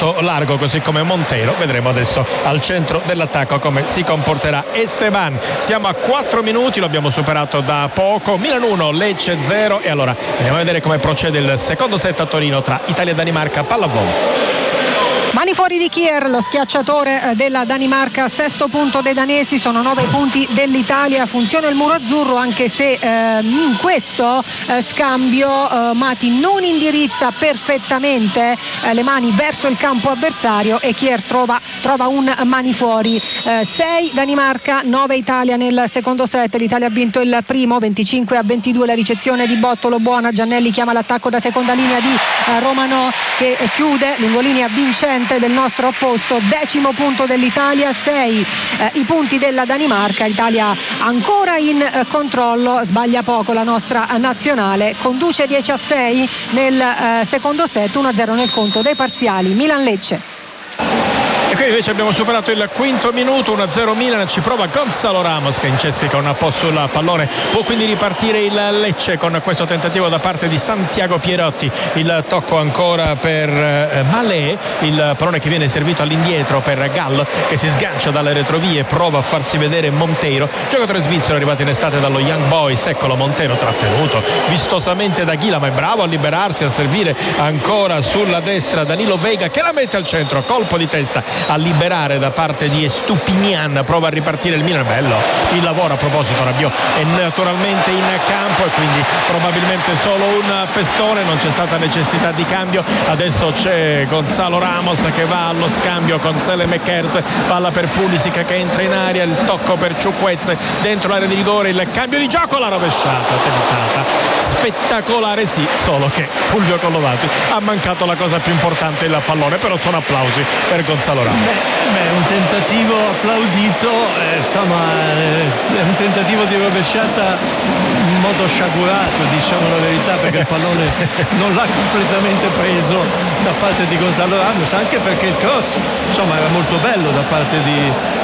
molto largo, così come Monteiro. Vedremo adesso al centro dell'attacco come si comporterà Esteban. Siamo a 4 minuti, lo abbiamo superato da poco. Milan 1, Lecce 0. E allora andiamo a vedere come procede il secondo set a Torino tra Italia e Danimarca, pallavolo. Mani fuori di Kier, lo schiacciatore della Danimarca, sesto punto dei danesi, sono 9 punti dell'Italia. Funziona il muro azzurro, anche se in questo scambio Mati non indirizza perfettamente le mani verso il campo avversario e Kier trova un mani fuori. 6 Danimarca, 9 Italia nel secondo set. L'Italia ha vinto il primo 25-22, la ricezione di Bottolo buona. Giannelli chiama l'attacco da seconda linea di Romano che chiude, lungolinea vincente del nostro opposto. 10° punto dell'Italia, 6 i punti della Danimarca. Italia ancora in controllo, sbaglia poco la nostra nazionale, conduce 10-6 nel secondo set, 1-0 nel conto dei parziali. Milan-Lecce. E qui invece abbiamo superato il quinto minuto, 1-0 Milan, ci prova Gonzalo Ramos che incespica un po' sul pallone, può quindi ripartire il Lecce con questo tentativo da parte di Santiago Pierotti. Il tocco ancora per Malé, il pallone che viene servito all'indietro per Gall che si sgancia dalle retrovie, prova a farsi vedere Monteiro, giocatore svizzero arrivato in estate dallo Young Boys. Eccolo Monteiro trattenuto vistosamente da Ghila, ma è bravo a liberarsi, a servire ancora sulla destra Danilo Veiga che la mette al centro, colpo di testa a liberare da parte di Estupinian. Prova a ripartire il Milan, bello il lavoro. A proposito, Rabiot è naturalmente in campo e quindi probabilmente solo un pestone, non c'è stata necessità di cambio. Adesso c'è Gonzalo Ramos che va allo scambio con Sele Mekers, palla per Pulisic che entra in aria, il tocco per Ciukwueze dentro l'area di rigore, il cambio di gioco, la rovesciata tentata spettacolare, sì, solo che Fulvio Collovati ha mancato la cosa più importante, il pallone. Però sono applausi per Gonzalo Ramos. Un tentativo applaudito, insomma è un tentativo di rovesciata in modo sciagurato, diciamo la verità, perché il pallone non l'ha completamente preso da parte di Gonzalo Ramos, anche perché il cross insomma era molto bello da parte di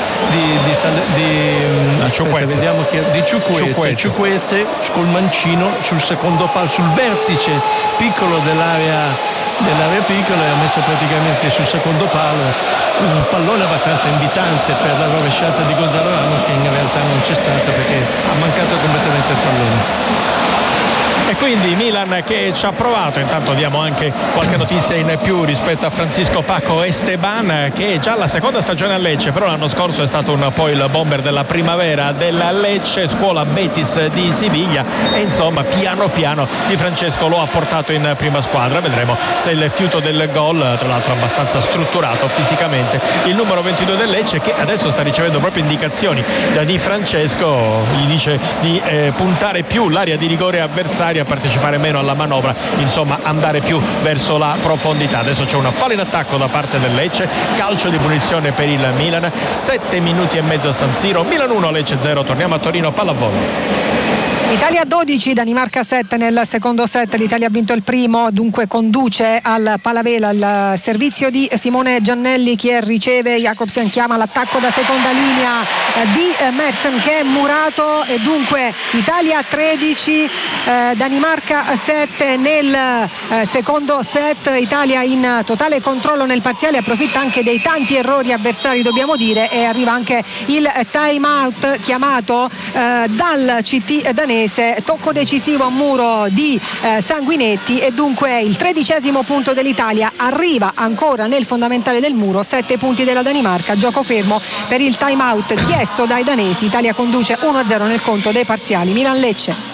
Ciukwueze col mancino sul secondo palo, sul vertice piccolo dell'area piccola, e ha messo praticamente sul secondo palo un pallone abbastanza invitante per la rovesciata di Gonzalo Ramos, che in realtà non c'è stata perché ha mancato completamente il pallone. E quindi Milan che ci ha provato. Intanto diamo anche qualche notizia in più rispetto a Francisco Paco Esteban, che è già la seconda stagione a Lecce, però l'anno scorso è stato un po' il bomber della primavera della Lecce, scuola Betis di Siviglia, e insomma piano piano Di Francesco lo ha portato in prima squadra. Vedremo se il fiuto del gol, tra l'altro abbastanza strutturato fisicamente, il numero 22 del Lecce, che adesso sta ricevendo proprio indicazioni da Di Francesco, gli dice di puntare più l'area di rigore avversaria, partecipare meno alla manovra, insomma andare più verso la profondità. Adesso c'è una fallo in attacco da parte del Lecce, calcio di punizione per il Milan. 7 minuti e mezzo a San Siro, Milan 1 Lecce 0. Torniamo a Torino, pallavolo. Italia 12, Danimarca 7 nel secondo set. L'Italia ha vinto il primo, dunque conduce al Palavela. Il servizio di Simone Giannelli, che riceve, Jacobsen chiama l'attacco da seconda linea di Metzen che è murato, e dunque Italia 13, Danimarca 7 nel secondo set. Italia in totale controllo nel parziale, approfitta anche dei tanti errori avversari, dobbiamo dire, e arriva anche il time out chiamato dal CT danese. Tocco decisivo a muro di Sanguinetti, e dunque il 13° punto dell'Italia arriva ancora nel fondamentale del muro. 7 punti della Danimarca, gioco fermo per il time out chiesto dai danesi. Italia conduce 1-0 nel conto dei parziali. Milan-Lecce.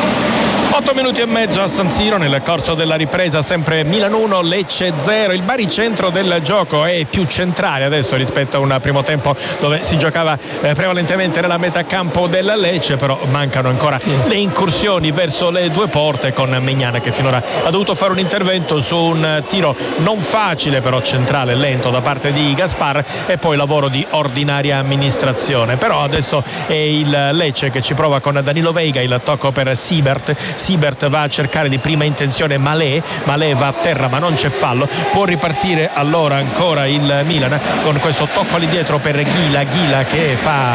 8 minuti e mezzo a San Siro, nel corso della ripresa sempre Milan 1 Lecce 0. Il baricentro del gioco è più centrale adesso rispetto a un primo tempo dove si giocava prevalentemente nella metà campo del Lecce, però mancano ancora le incursioni verso le due porte, con Maignan che finora ha dovuto fare un intervento su un tiro non facile però centrale, lento, da parte di Gaspar, e poi lavoro di ordinaria amministrazione. Però adesso è il Lecce che ci prova con Danilo Veiga, il tocco per Siebert Siebert va a cercare di prima intenzione Malé va a terra ma non c'è fallo, può ripartire allora ancora il Milan con questo tocco all'indietro per Ghila che fa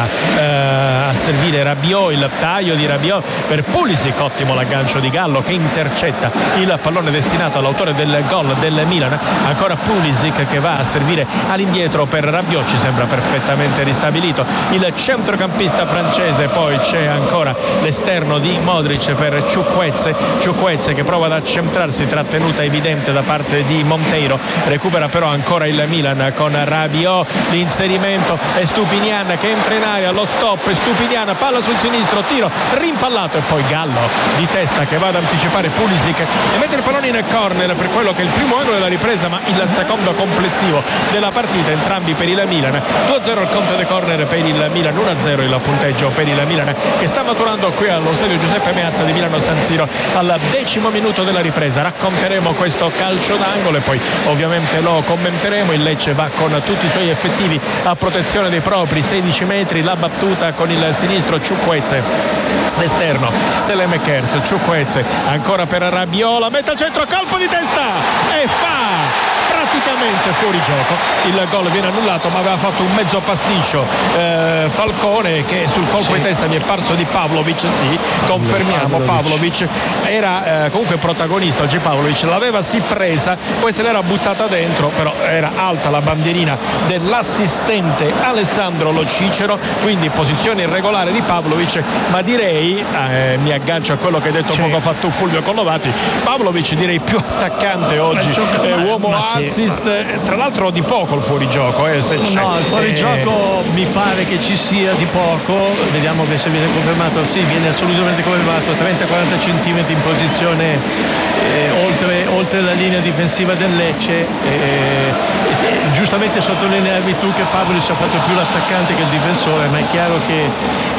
a servire Rabiot, il taglio di Rabiot per Pulisic, ottimo l'aggancio di Gallo che intercetta il pallone destinato all'autore del gol del Milan, ancora Pulisic che va a servire all'indietro per Rabiot, ci sembra perfettamente ristabilito il centrocampista francese, poi c'è ancora l'esterno di Modric per Chukwueze che prova ad accentrarsi, trattenuta evidente da parte di Monteiro, recupera però ancora il Milan con Rabiot, l'inserimento è Stupinian che entra in area, lo stop, Stupinian, palla sul sinistro, tiro rimpallato e poi Gallo di testa che va ad anticipare Pulisic e mette il pallone in corner per quello che è il primo angolo della ripresa ma il secondo complessivo della partita, entrambi per il Milan. 2-0 il conto dei corner per il Milan, 1-0 il punteggio per il Milan che sta maturando qui allo stadio Giuseppe Meazza di Milano San Siro al 10° minuto della ripresa. Racconteremo questo calcio d'angolo e poi ovviamente lo commenteremo. Il Lecce va con tutti i suoi effettivi a protezione dei propri 16 metri, la battuta con il sinistro Chukwueze, l'esterno Selemekers, Chukwueze ancora per Rabiot, mette al centro, colpo di testa e fa praticamente fuori gioco, il gol viene annullato ma aveva fatto un mezzo pasticcio Falcone che sul colpo di testa mi è parso di Pavlovic, sì, confermiamo Pavlovic era comunque protagonista oggi, Pavlovic l'aveva sì presa, poi se l'era buttata dentro, però era alta la bandierina dell'assistente Alessandro Lo Cicero, quindi posizione irregolare di Pavlovic, ma direi mi aggancio a quello che hai detto poco fa tu Fulvio Collovati, Pavlovic direi più attaccante oggi, uomo assist, tra l'altro di poco il fuorigioco se c'è. No, il fuorigioco mi pare che ci sia di poco, vediamo che se viene confermato, sì, viene assolutamente confermato, 30-40 centimetri in posizione oltre la linea difensiva del Lecce, giustamente sottolineavi tu che Pavlovic ha fatto più l'attaccante che il difensore, ma è chiaro che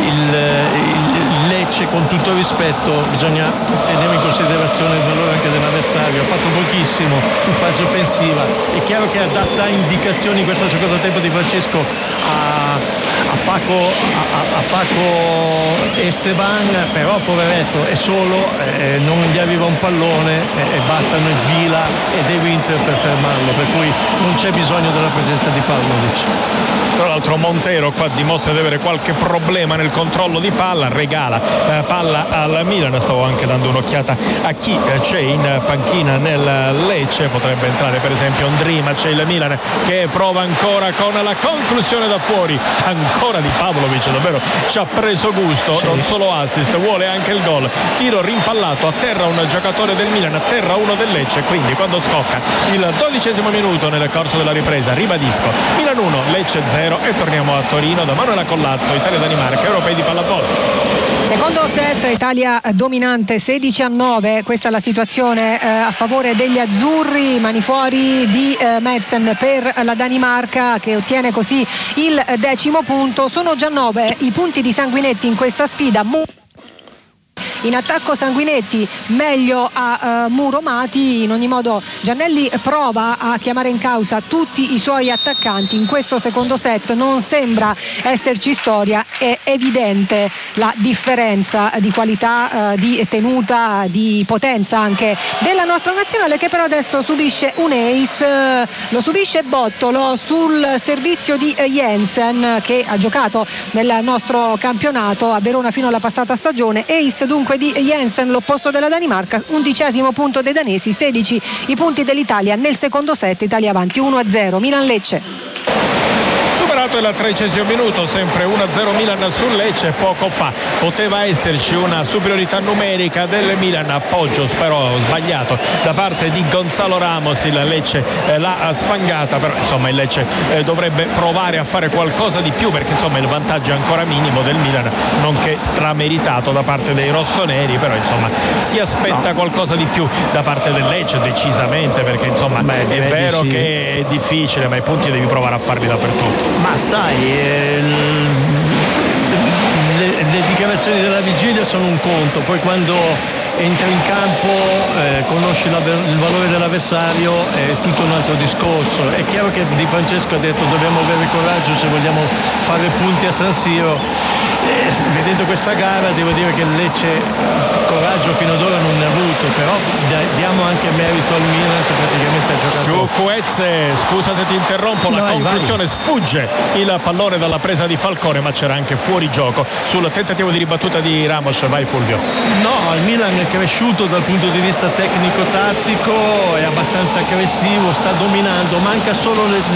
il Lecce, con tutto rispetto, bisogna tenere in considerazione il valore anche dell'avversario, ha fatto pochissimo in fase offensiva, è chiaro che ha dato indicazioni in questo secondo tempo di Francesco a Paco Esteban, però poveretto è solo, non gli arriva un pallone e bastano il Ghila e De Winter per fermarlo, per cui non c'è bisogno della presenza di Pavlovic. Tra l'altro Monteiro qua dimostra di avere qualche problema nel controllo di palla, regala palla al Milan, stavo anche dando un'occhiata a chi c'è in panchina nel Lecce, potrebbe entrare per esempio Ondri, ma c'è il Milan che prova ancora con la conclusione da fuori, ancora di Pavlovic, davvero ci ha preso gusto, non solo assist, vuole anche il gol, tiro rimpallato, a terra un giocatore del Milan, a terra uno del Lecce, quindi quando scocca il 12° minuto nel corso della ripresa, ribadisco, Milan 1, Lecce 0 e torniamo a Torino da Manuela Collazzo, Italia-Danimarca, europei di pallavolo. Secondo set, Italia dominante 16-9, questa è la situazione a favore degli azzurri, mani fuori di Madsen per la Danimarca che ottiene così il 10° punto, sono già 9 i punti di Sanguinetti in questa sfida. In attacco Sanguinetti, meglio a Muro Mati, in ogni modo Giannelli prova a chiamare in causa tutti i suoi attaccanti in questo secondo set, non sembra esserci storia, è evidente la differenza di qualità, di tenuta, di potenza anche della nostra nazionale, che però adesso subisce un ace, lo subisce Bottolo sul servizio di Jensen che ha giocato nel nostro campionato a Verona fino alla passata stagione, ace dunque di Jensen, l'opposto della Danimarca, 11° punto dei danesi, 16 i punti dell'Italia nel secondo set, Italia avanti 1-0, Milan-Lecce. Superato il 13° minuto, sempre 1-0 Milan sul Lecce, poco fa poteva esserci una superiorità numerica del Milan, appoggio però sbagliato da parte di Gonzalo Ramos, il Lecce l'ha sfangata, però insomma il Lecce dovrebbe provare a fare qualcosa di più, perché insomma il vantaggio è ancora minimo del Milan, nonché strameritato da parte dei rossoneri, però insomma si aspetta qualcosa di più da parte del Lecce, decisamente, perché insomma è vero che è difficile, ma i punti devi provare a farli dappertutto. Ma sai, le dichiarazioni della vigilia sono un conto, poi quando entri in campo, conosci il valore dell'avversario, è tutto un altro discorso. È chiaro che Di Francesco ha detto dobbiamo avere coraggio se vogliamo fare punti a San Siro. Vedendo questa gara devo dire che il Lecce coraggio fino ad ora non ne ha avuto, però diamo anche merito al Milan che praticamente ha giocato. Ciukwueze, scusa se ti interrompo, la conclusione sfugge il pallone dalla presa di Falcone, ma c'era anche fuori gioco sul tentativo di ribattuta di Ramos. Vai Fulvio. No, il Milan è cresciuto dal punto di vista tecnico-tattico, è abbastanza aggressivo, sta dominando, manca solo